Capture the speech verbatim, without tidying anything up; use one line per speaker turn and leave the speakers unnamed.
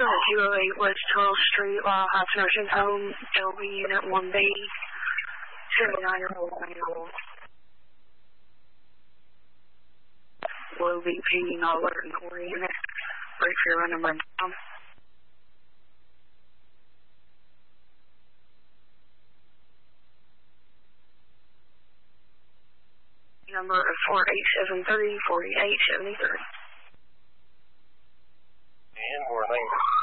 two oh eight West twelfth Street, Lyle Heights Nursing Home, L B Unit one B, seventy-nine-year-old male. Low B P, not alert in core unit. Break for your run number down. Number of four eight seven three, four eight seven three.
And more later.